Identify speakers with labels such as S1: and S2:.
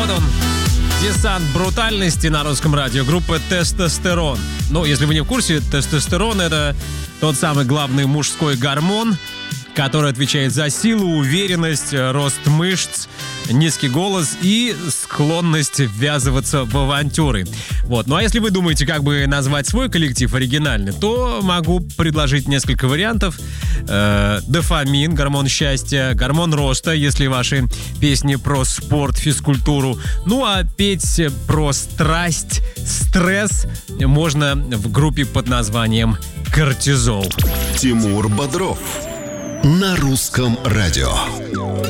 S1: Вот он, десант брутальности на русском радио, группа «Тестостерон». Ну, если вы не в курсе, тестостерон — это тот самый главный мужской гормон, который отвечает за силу, уверенность, рост мышц, низкий голос и склонность ввязываться в авантюры. Вот. Ну а если вы думаете, как бы назвать свой коллектив оригинально, то могу предложить несколько вариантов. Дофамин, гормон счастья, гормон роста, если ваши песни про спорт, физкультуру. Ну а петь про страсть, стресс можно в группе под названием «Кортизол».
S2: Тимур Бодров на русском радио.